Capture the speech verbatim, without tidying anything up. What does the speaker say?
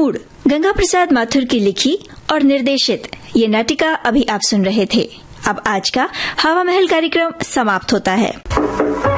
गरुड़ गंगा प्रसाद माथुर की लिखी और निर्देशित ये नाटिका अभी आप सुन रहे थे। अब आज का हवा महल कार्यक्रम समाप्त होता है।